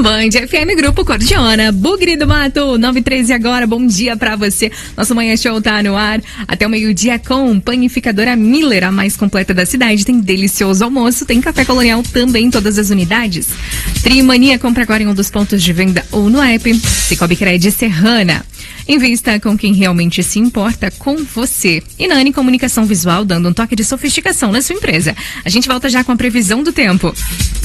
Band FM Grupo Cordiona, Bugre do Mato, 9:13 agora, bom dia pra você. Nosso Manhã Show tá no ar até o meio-dia com Panificadora Miller, a mais completa da cidade. Tem delicioso almoço, tem café colonial também em todas as unidades. Trimania, compra agora em um dos pontos de venda ou no app. Cicobi Cred Serrana. Invista com quem realmente se importa com você. E Nani Comunicação Visual, dando um toque de sofisticação na sua empresa. A gente volta já com a previsão do tempo.